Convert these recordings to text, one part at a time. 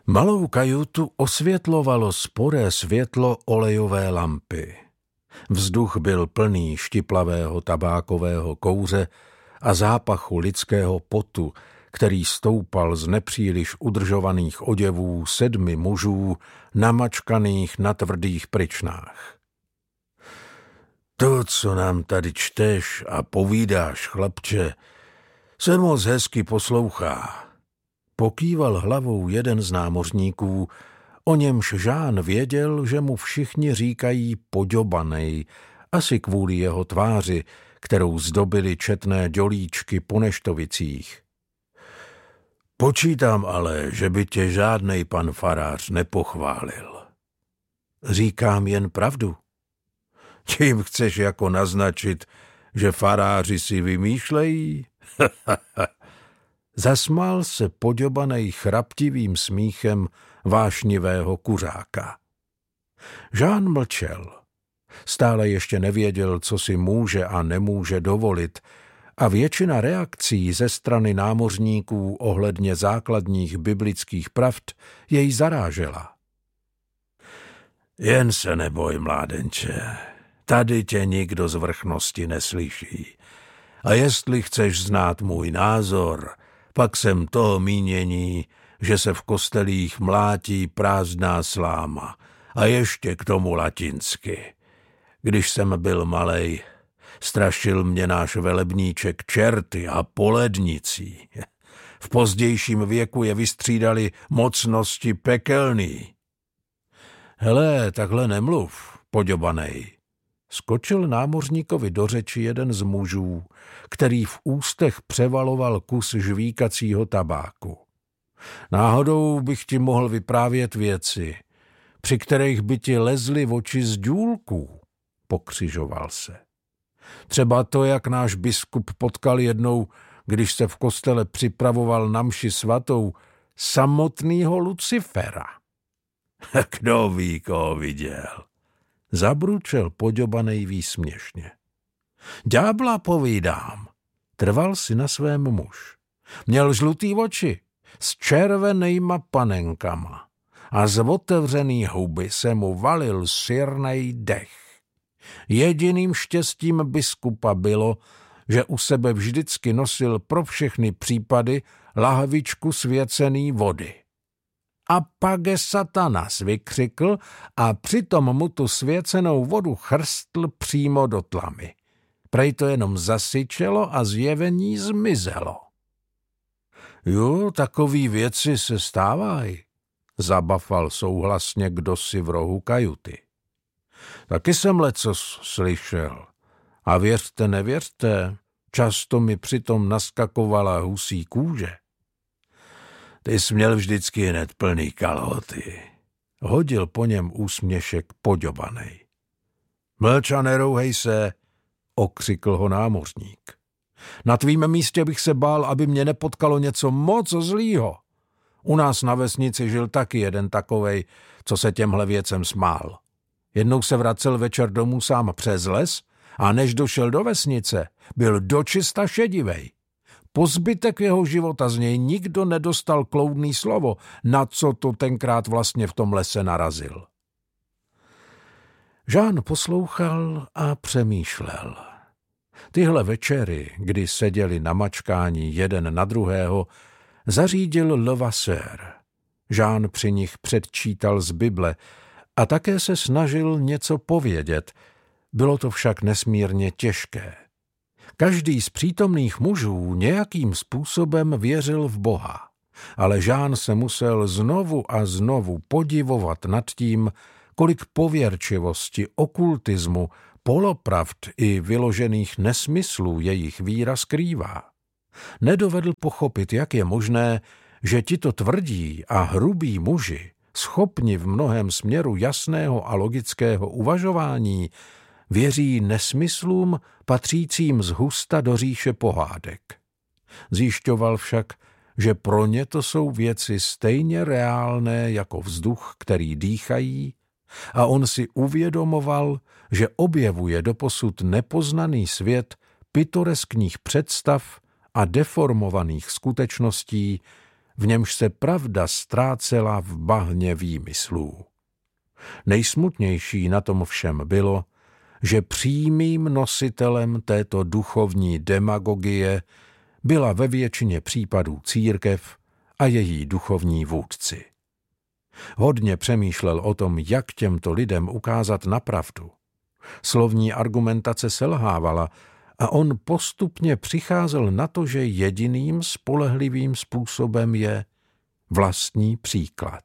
Malou kajutu osvětlovalo sporé světlo olejové lampy. Vzduch byl plný štiplavého tabákového kouře a zápachu lidského potu, který stoupal z nepříliš udržovaných oděvů 7 mužů namačkaných na tvrdých pryčnách. To, co nám tady čteš a povídáš, chlapče, se moc hezky poslouchá. Pokýval hlavou jeden z námořníků, o němž Žán věděl, že mu všichni říkají Poďobanej, asi kvůli jeho tváři, kterou zdobily četné dělíčky po neštovicích. Počítám ale, že by tě žádnej pan farář nepochválil. Říkám jen pravdu. Tím chceš jako naznačit, že faráři si vymýšlejí? Zasmál se Poďobanej chraptivým smíchem vášnivého kuřáka. Žán mlčel. Stále ještě nevěděl, co si může a nemůže dovolit, a většina reakcí ze strany námořníků ohledně základních biblických pravd jej zarážela. Jen se neboj, mládenče, tady tě nikdo z vrchnosti neslyší. A jestli chceš znát můj názor, pak jsem toho mínění, že se v kostelích mlátí prázdná sláma a ještě k tomu latinsky. Když jsem byl malej, strašil mě náš velebníček čerty a polednicí. V pozdějším věku je vystřídali mocnosti pekelný. Hele, takhle nemluv, Poďobanej. Skočil námořníkovi do řeči jeden z mužů, který v ústech převaloval kus žvíkacího tabáku. Náhodou bych ti mohl vyprávět věci, při kterých by ti lezly oči z důlků, pokřižoval se. Třeba to, jak náš biskup potkal jednou, když se v kostele připravoval na mši svatou, samotnýho Lucifera. Kdo ví, koho viděl? Zabručel Poďobanej výsměšně. Ďábla povídám, trval si na svém muž. Měl žlutý oči s červenejma panenkama a z otevřený huby se mu valil sirnej dech. Jediným štěstím biskupa bylo, že u sebe vždycky nosil pro všechny případy lahvičku svěcený vody. A pak je Satanas, vykřikl a přitom mu tu svěcenou vodu chrstl přímo do tlamy. Prej to jenom zasyčelo a zjevení zmizelo. Jo, takový věci se stávají, zabafal souhlasně kdosi v rohu kajuty. Taky jsem lecos slyšel. A věřte, nevěřte, často mi přitom naskakovala husí kůže. Ty jsi měl vždycky hned plný kalhoty. Hodil po něm úsměšek Poďobanej. Mlč a nerouhej se, okřikl ho námořník. Na tvým místě bych se bál, aby mě nepotkalo něco moc zlýho. U nás na vesnici žil taky jeden takovej, co se těmhle věcem smál. Jednou se vracel večer domů sám přes les a než došel do vesnice, byl dočista šedivej. Po zbytek jeho života z něj nikdo nedostal kloudný slovo, na co to tenkrát vlastně v tom lese narazil. Žán poslouchal a přemýšlel. Tyhle večery, kdy seděli na mačkání jeden na druhého, zařídil Levasseur. Žán při nich předčítal z Bible a také se snažil něco povědět. Bylo to však nesmírně těžké. Každý z přítomných mužů nějakým způsobem věřil v Boha, ale Žán se musel znovu a znovu podivovat nad tím, kolik pověrčivosti, okultismu, polopravd i vyložených nesmyslů jejich víra skrývá. Nedovedl pochopit, jak je možné, že tito tvrdí a hrubí muži, schopni v mnohém směru jasného a logického uvažování, věří nesmyslům patřícím zhusta do říše pohádek. Zjišťoval však, že pro ně to jsou věci stejně reálné jako vzduch, který dýchají, a on si uvědomoval, že objevuje doposud nepoznaný svět pitoreskních představ a deformovaných skutečností, v němž se pravda ztrácela v bahně výmyslů. Nejsmutnější na tom všem bylo, že přímým nositelem této duchovní demagogie byla ve většině případů církev a její duchovní vůdci. Hodně přemýšlel o tom, jak těmto lidem ukázat na pravdu. Slovní argumentace selhávala a on postupně přicházel na to, že jediným spolehlivým způsobem je vlastní příklad.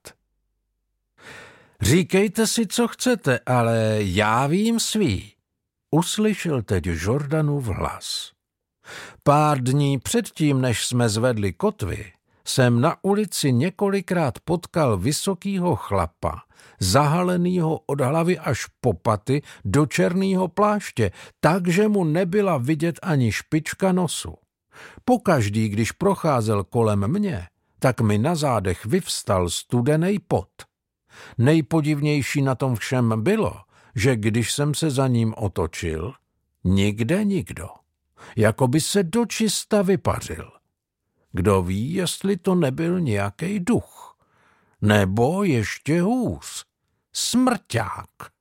Říkejte si, co chcete, ale já vím svý, uslyšel teď Jordanův hlas. Pár dní předtím, než jsme zvedli kotvy, jsem na ulici několikrát potkal vysokýho chlapa, zahalenýho od hlavy až po paty do černýho pláště, takže mu nebyla vidět ani špička nosu. Pokaždý, když procházel kolem mě, tak mi na zádech vyvstal studený pot. Nejpodivnější na tom všem bylo, že když jsem se za ním otočil, nikde nikdo. Jako by se dočista vypařil. Kdo ví, jestli to nebyl nějaký duch. Nebo ještě hůř, smrťák.